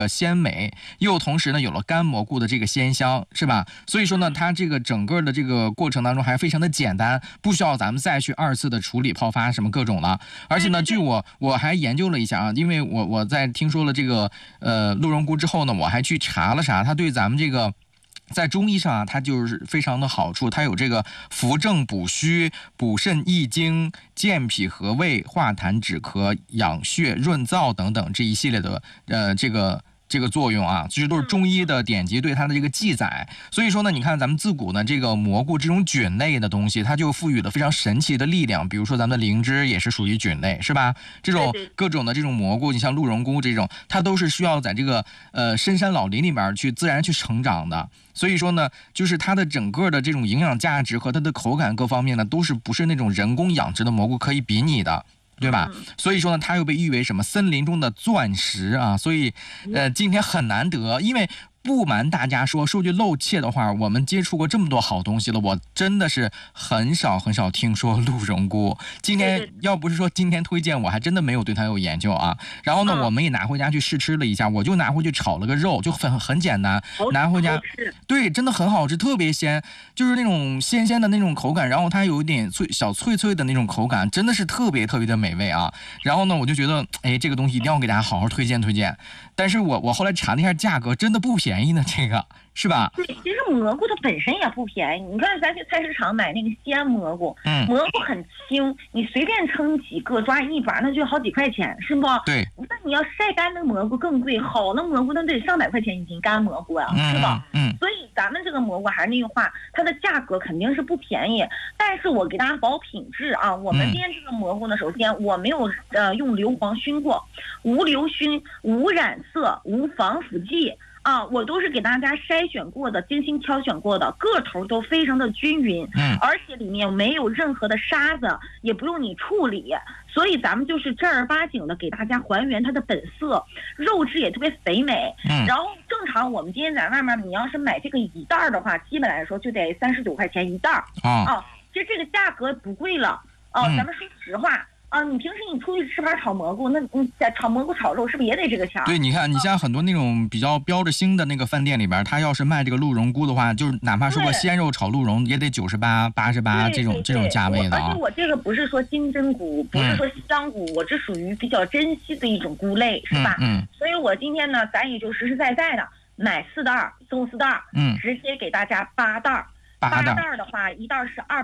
鲜美，又同时呢有了干蘑菇的这个鲜香，是吧？所以说呢，它这个整个的这个过程当中还非常的简单，不需要咱们再去二次的处理泡发什么各种了。而且呢，据我还研究了一下啊，因为我在听说了这个鹿茸菇之后呢，我还去查了查，它对咱们这个。在中医上啊，它就是非常的好处，它有这个扶正补虚、补肾益精、健脾和胃、化痰止咳、养血润燥等等这一系列的这个作用啊，其实都是中医的典籍对它的这个记载。所以说呢，你看咱们自古呢，这个蘑菇这种菌类的东西，它就赋予了非常神奇的力量。比如说咱们的灵芝也是属于菌类，是吧？这种各种的这种蘑菇，你像鹿茸菇这种，它都是需要在这个深山老林里面去自然去成长的。所以说呢，就是它的整个的这种营养价值和它的口感各方面呢，都是不是那种人工养殖的蘑菇可以比拟的。对吧？所以说呢，它又被誉为什么森林中的钻石啊？所以，今天很难得，因为不瞒大家说句露怯的话，我们接触过这么多好东西了，我真的是很少听说鹿茸菇。今天要不是说今天推荐，我还真的没有对它有研究啊。然后呢，我们也拿回家去试吃了一下，我就拿回去炒了个肉，就很简单，拿回家，对，真的很好吃，特别鲜，就是那种鲜鲜的那种口感，然后它有一点小脆脆的那种口感，真的是特别的美味啊。然后呢，我就觉得，哎，这个东西一定要给大家好好推荐。但是我后来查了一下价格，真的不便宜呢，这个是吧？ 对，其实蘑菇它本身也不便宜。你看咱去菜市场买那个鲜蘑菇，蘑菇很轻，你随便称几个抓一把，那就好几块钱，是不？ 对。 那你要晒干的蘑菇更贵，好的蘑菇那得上百块钱一斤，干蘑菇啊，是吧？所以咱们这个蘑菇还是那句话，它的价格肯定是不便宜。但是我给大家保品质啊，我们店这个蘑菇呢，首先我没有用硫磺熏过，无硫熏、无染色、无防腐剂。啊，我都是给大家筛选过的，精心挑选过的，个头都非常的均匀，而且里面没有任何的沙子，也不用你处理，所以咱们就是正儿八经的给大家还原它的本色，肉质也特别肥美。然后正常我们今天在外面，你要是买这个一袋的话，基本来说就得39块钱一袋啊，其实这个价格不贵了啊，咱们说实话。啊，你平时你出去吃盘炒蘑菇，那你在炒蘑菇炒肉是不是也得这个钱？ 对，你看，你像很多那种比较标着星的那个饭店里边，他要是卖这个鹿茸菇的话，就是哪怕说个鲜肉炒鹿茸，也得98、88这种价位的啊。 而且我这个不是说金针菇，不是说香菇，我这属于比较珍稀的一种菇类，是吧？所以我今天呢，咱也就实实在在的买4袋送4袋，直接给大家8袋。8袋的话，一袋是200。